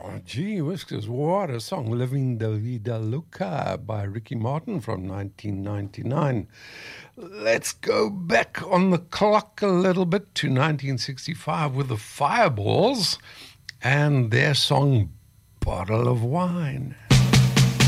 Gee whiskers, what a song. Living La Vida Loca by Ricky Martin from 1999. Let's go back on the clock a little bit to 1965 with the Fireballs and their song Bottle of Wine.